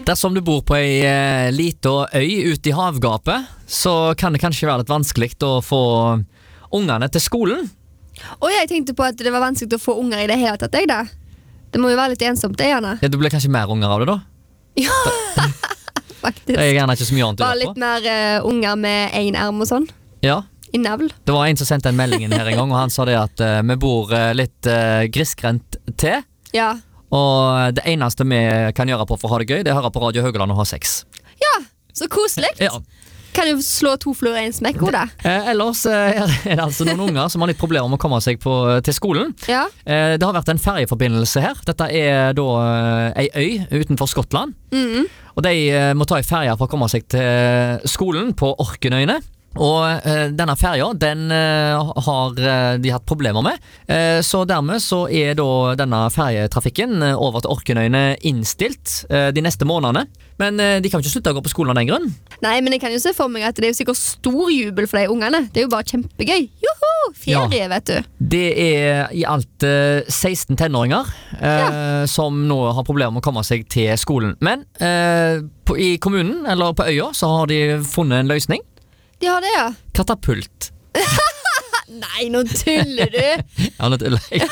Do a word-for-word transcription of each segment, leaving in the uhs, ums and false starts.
Dersom du bor på ei eh, liten øy ute i havgapet, så kan det kanskje være litt vanskelig å få ungene til skolen. Og jeg tenkte på at det var vanskelig å få unger i det hele tatt, jeg da. Det må jo være litt ensomt, det gjerne. Ja, du blir kanskje mer unger av det da? Ja, faktisk. Det er gjerne ikke så mye annet å Bare gjøre på. litt mer uh, unger med en arm og sånn. Ja. I navl. Det var en som sendte en melding inn her en gang, og han sa det at uh, vi bor uh, litt uh, grisgrendt til. Ja. Og det eneste vi kan gjøre på for å ha det gøy, det er å høre på Radio Høgeland og ha sex. Ja, så koselig. Ja. Kan jo slå to fluer i en smekk, Oda. Eh, ellers eh, er det altså noen unger som har litt problemer med å komme seg på, til skolen. Ja. Eh, det har vært en ferjeforbindelse her. Dette er da eh, ei øy utenfor Skottland. Mm. Og de eh, må ta ei ferje for å komme seg til skolen på Orknøyene. Og eh, denne ferja, den eh, har eh, de hatt problemer med. Eh, så dermed så er da denne ferjetrafikken eh, over til Orknøyene innstilt eh, de neste månedene. Men eh, de kan jo ikke slutte å gå på skolen av den grunn. Nei, men jeg kan jo se for meg at det er jo sikkert stor jubel for de ungene. Det er jo bare kjempegøy. Joho, ferie, Ja. vet du. Det er i alt eh, seksten tenåringer eh, som nå har problemer med å komme seg til skolen. Men eh, på, i kommunen, eller på øya, så har de funnet en løsning. De har det, ja. Katapult. Nei, nå tuller du. Ja, nå tuller jeg.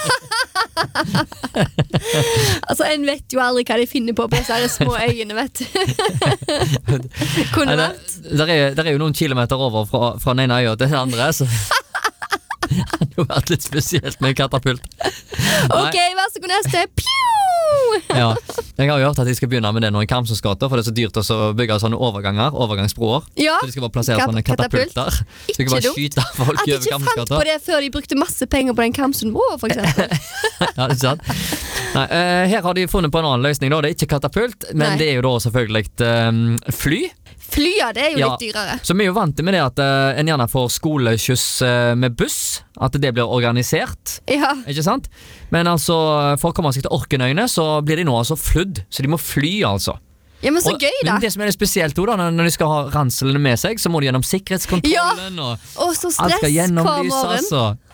Altså, en vet jo aldri hva de finner på på disse her små øyene, vet du. Kunne Nei, vært. det, der, er, der er jo noen kilometer over fra, fra den ene øya til den andre, så det hadde jo vært litt spesielt med katapult. Ok, vær så god neste. Pju! Ja, jeg har jo hørt at de skal begynne med det nå i Kamsens gate, for det er så dyrt å bygge sånne overganger, overgangsbroer. Ja, Så de skal bare plassere Kat- sånne katapult. katapulter. Så de Ikke kan bare dumt. skyte folk at de over ikke Kamsens fant gate. på det før de brukte masse penger på den Kamsundbroa, for eksempel. Ja, ikke sant? Nei, eh, her har de funnet på en annen løsning da. Det er ikke katapult, men Nei. det er jo da selvfølgelig eh, fly. Fly, ja, det er jo Ja. litt dyrere. Så vi er jo vant til med det at eh, en gjerne får skoleskyss eh, med buss, at det blir organisert, Ja, ikke sant? Men altså, for å komme seg til Orknøyene, så blir de nå altså flydd, så de må fly altså. ja men så Og- gøy da. Men det som er det spesielt da, når når de skal ha ranselene med seg, så må de gjennom sikkerhetskontrollen, og Og så alt skal stress hver gjennomlyses, morgen. altså.